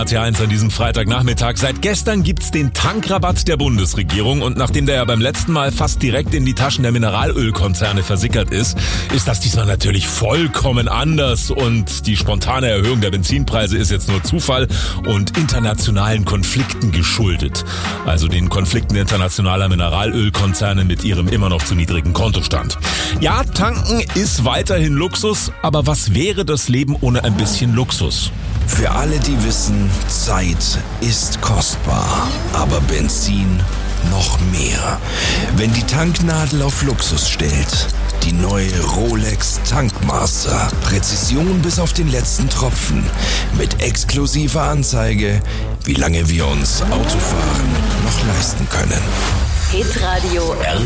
RT1 an diesem Freitagnachmittag. Seit gestern gibt's den Tankrabatt der Bundesregierung und nachdem der ja beim letzten Mal fast direkt in die Taschen der Mineralölkonzerne versickert ist das diesmal natürlich vollkommen anders und die spontane Erhöhung der Benzinpreise ist jetzt nur Zufall und internationalen Konflikten geschuldet. Also den Konflikten internationaler Mineralölkonzerne mit ihrem immer noch zu niedrigen Kontostand. Ja, tanken ist weiterhin Luxus, aber was wäre das Leben ohne ein bisschen Luxus? Für alle, die wissen, Zeit ist kostbar, aber Benzin noch mehr. Wenn die Tanknadel auf Luxus stellt, die neue Rolex Tankmaster. Präzision bis auf den letzten Tropfen. Mit exklusiver Anzeige, wie lange wir uns Autofahren noch leisten können. Hitradio